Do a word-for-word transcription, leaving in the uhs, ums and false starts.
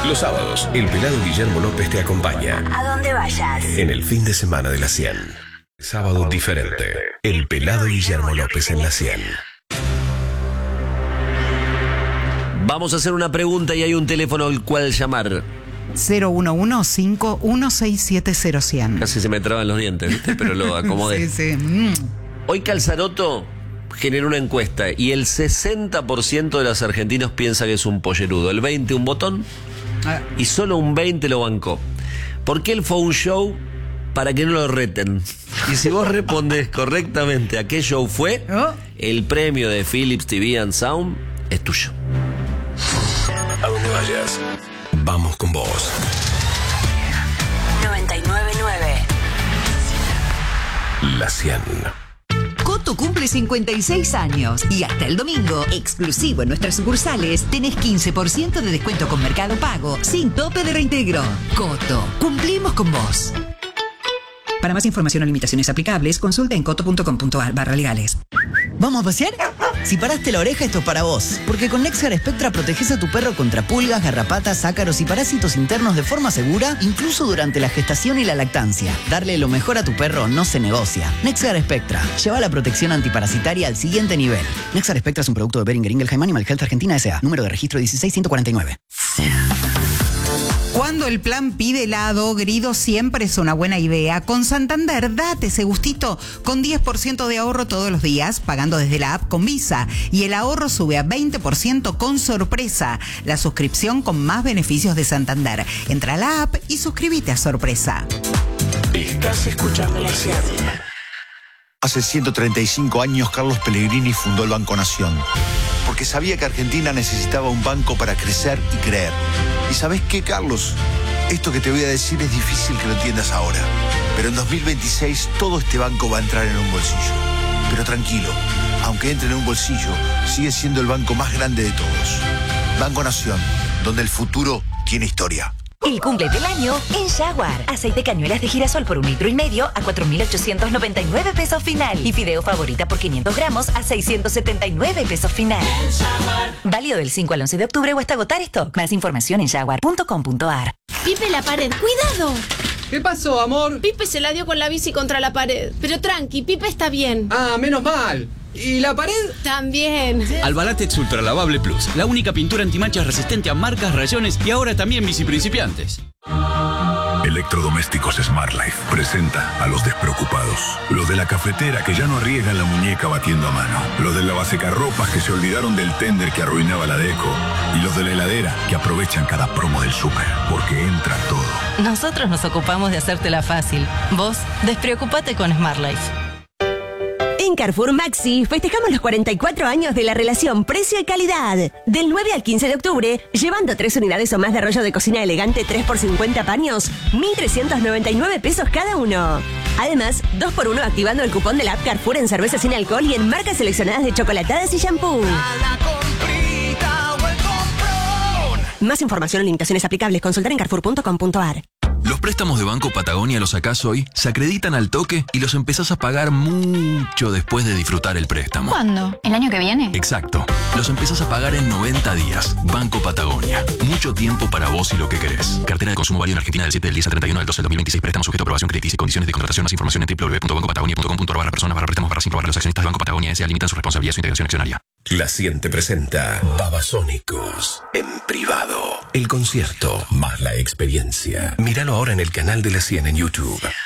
Los sábados, el pelado Guillermo López te acompaña. A donde vayas. En el fin de semana de la cien. Sábado diferente. El pelado Guillermo López en la cien. Vamos a hacer una pregunta y hay un teléfono al cual llamar. cero uno uno, cinco uno seis siete cero cien. Casi se me traban los dientes, ¿viste? Pero lo acomodé. Sí, sí. Mm. Hoy Calzaroto generó una encuesta y el sesenta por ciento de los argentinos piensa que es un pollerudo. El veinte por ciento un botón y solo un veinte por ciento lo bancó. Porque él fue a un show para que no lo reten. Y si vos respondes correctamente a qué show fue, ¿Oh? el premio de Philips T V and Sound es tuyo. A donde vayas, vamos con vos. noventa y nueve punto nueve. La cien. Coto cumple cincuenta y seis años y hasta el domingo, exclusivo en nuestras sucursales, tenés quince por ciento de descuento con Mercado Pago, sin tope de reintegro. Coto, cumplimos con vos. Para más información o limitaciones aplicables, consulta en coto punto com punto ar barra legales. ¿Vamos a pasear? Si paraste la oreja, esto es para vos. Porque con Nexar Spectra proteges a tu perro contra pulgas, garrapatas, ácaros y parásitos internos de forma segura, incluso durante la gestación y la lactancia. Darle lo mejor a tu perro no se negocia. Nexar Spectra. Lleva la protección antiparasitaria al siguiente nivel. Nexar Spectra es un producto de Boehringer Ingelheim Animal Health Argentina S A. Número de registro dieciséis ciento cuarenta y nueve. Cuando el plan pide helado, Grido siempre es una buena idea. Con Santander, date ese gustito con diez por ciento de ahorro todos los días, pagando desde la app con Visa. Y el ahorro sube a veinte por ciento con Sorpresa, la suscripción con más beneficios de Santander. Entra a la app y suscríbete a Sorpresa. Estás escuchando la cien. Hace ciento treinta y cinco años Carlos Pellegrini fundó el Banco Nación, porque sabía que Argentina necesitaba un banco para crecer y creer. ¿Y sabés qué, Carlos? Esto que te voy a decir es difícil que lo entiendas ahora, pero en dos mil veintiséis todo este banco va a entrar en un bolsillo. Pero tranquilo, aunque entre en un bolsillo, sigue siendo el banco más grande de todos. Banco Nación, donde el futuro tiene historia. El cumple del año en Jaguar. Aceite cañuelas de girasol por un litro y medio a cuatro mil ochocientos noventa y nueve pesos final. Y fideo favorita por quinientos gramos a seiscientos setenta y nueve pesos final. Válido del cinco al once de octubre o hasta agotar stock. Más información en jaguar punto com punto ar. Pipe, la pared. ¡Cuidado! ¿Qué pasó, amor? Pipe se la dio con la bici contra la pared. Pero tranqui, Pipe está bien. Ah, menos mal. ¿Y la pared? También. Albalatex Ultra Lavable Plus, la única pintura antimanchas resistente a marcas, rayones y ahora también bici principiantes. Electrodomésticos Smart Life presenta a los despreocupados. Los de la cafetera que ya no arriesgan la muñeca batiendo a mano. Los del lavasecarropas que se olvidaron del tender que arruinaba la deco. Y los de la heladera que aprovechan cada promo del súper. Porque entra todo. Nosotros nos ocupamos de hacértela fácil. Vos, despreocupate con Smart Life. En Carrefour Maxi festejamos los cuarenta y cuatro años de la relación precio y calidad. Del nueve al quince de octubre, llevando tres unidades o más de rollo de cocina elegante tres por cincuenta paños, mil trescientos noventa y nueve pesos cada uno. Además, dos por uno activando el cupón de la app Carrefour en cerveza sin alcohol y en marcas seleccionadas de chocolatadas y shampoo. Más información o limitaciones aplicables, consultar en carrefour punto com punto ar. Los préstamos de Banco Patagonia los sacás hoy, se acreditan al toque y los empezás a pagar mucho después de disfrutar el préstamo. ¿Cuándo? ¿El año que viene? Exacto. Los empezás a pagar en noventa días. Banco Patagonia. Mucho tiempo para vos y lo que querés. Cartera de consumo válido en Argentina del siete del diez al treinta y uno del doce del dos mil veintiséis. Préstamo sujeto a aprobación crediticia y condiciones de contratación. Más información en w w w punto banco patagonia punto com punto ar barra personas barra préstamos barra sin robar. Los accionistas de Banco Patagonia S A limitan su responsabilidad y su integración accionaria. La cien te presenta Babasónicos en privado. El concierto más la experiencia. Míralo ahora en el canal de La cien en YouTube.